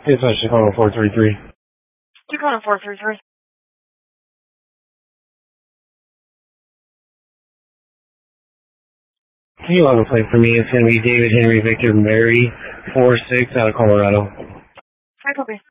Yes, I should call 433. You're calling 433. Can you log a plate for me? It's going to be David Henry Victor Mary 46 out of Colorado. Hi, copy.